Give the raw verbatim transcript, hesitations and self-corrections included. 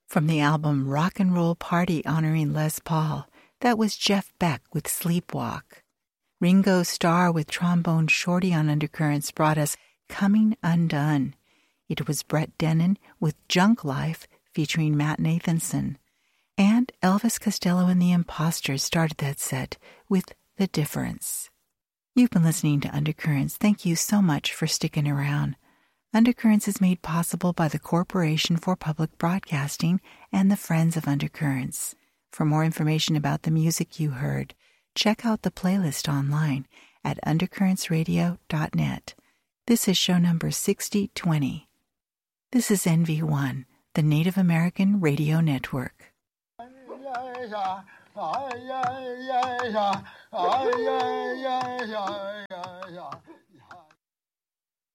From the album Rock and Roll Party honoring Les Paul, that was Jeff Beck with Sleepwalk. Ringo Starr with Trombone Shorty on Undercurrents brought us Coming Undone. It was Brett Dennen with Junk Life featuring Matt Nathanson. And Elvis Costello and the Imposters started that set with The Difference. You've been listening to Undercurrents. Thank you so much for sticking around. Undercurrents is made possible by the Corporation for Public Broadcasting and the Friends of Undercurrents. For more information about the music you heard, check out the playlist online at undercurrents radio dot net. This is show number sixty twenty. This is N V one, the Native American Radio Network.